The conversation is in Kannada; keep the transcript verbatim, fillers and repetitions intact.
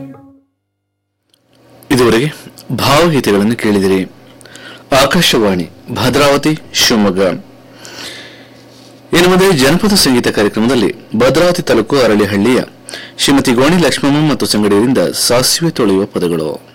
ಇದುವರೆಗೆ ಭಾವಗೀತೆಗಳನ್ನು ಕೇಳಿದಿರಿ. ಆಕಾಶವಾಣಿ ಭದ್ರಾವತಿ ಶಿವಮೊಗ್ಗ. ಇನ್ನು ಮುಂದೆ ಜನಪದ ಸಂಗೀತ ಕಾರ್ಯಕ್ರಮದಲ್ಲಿ ಭದ್ರಾವತಿ ತಾಲೂಕು ಅರಳಿಹಳ್ಳಿಯ ಶ್ರೀಮತಿ ಗೋಣಿ ಲಕ್ಷ್ಮಮ್ಮ ಮತ್ತು ಸಂಗಡಿಯರಿಂದ ಸಾಸಿವೆ ತೊಳೆಯುವ ಪದಗಳು.